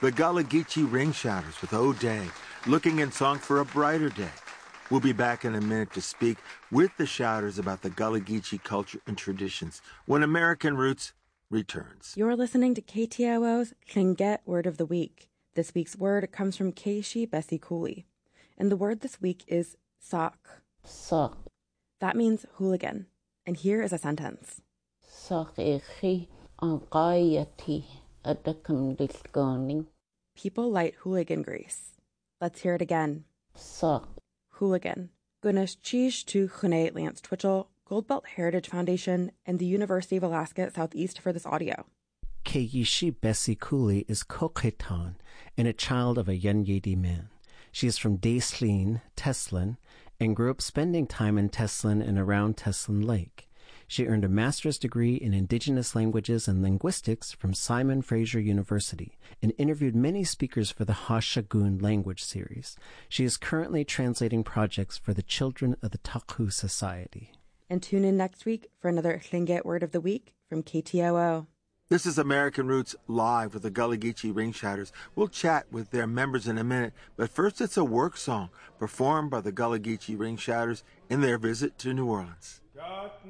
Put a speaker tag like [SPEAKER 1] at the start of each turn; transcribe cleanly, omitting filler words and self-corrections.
[SPEAKER 1] The Gullah Geechee Ring Shouters with O'Day, looking in song for a brighter day. We'll be back in a minute to speak with the Shouters about the Gullah Geechee culture and traditions when American Roots returns.
[SPEAKER 2] You're listening to KTOO's Tlingit Word of the Week. This week's word comes from Keishi Bessie Cooley. And the word this week is sock.
[SPEAKER 3] Sock.
[SPEAKER 2] That means hooligan. And here is a sentence.
[SPEAKER 3] Sock echi angayati adakam dilgoni.
[SPEAKER 2] People light hooligan grease. Let's hear it again.
[SPEAKER 3] Sock.
[SPEAKER 2] Hooligan. Gunas Cheesh to Chune Lance Twitchell, Goldbelt Heritage Foundation, and the University of Alaska at Southeast for this audio.
[SPEAKER 4] Keishi Bessie Cooley is Coqueton and a child of a Yenyedi man. She is from Daysleen, Teslin, and grew up spending time in Teslin and around Teslin Lake. She earned a master's degree in Indigenous Languages and Linguistics from Simon Fraser University and interviewed many speakers for the Hashagun language series. She is currently translating projects for the children of the Taku Society.
[SPEAKER 2] And tune in next week for another Tlingit Word of the Week from KTOO.
[SPEAKER 1] This is American Roots Live with the Gullah Geechee Ring Shouters. We'll chat with their members in a minute, but first it's a work song performed by the Gullah Geechee Ring Shouters in their visit to New Orleans.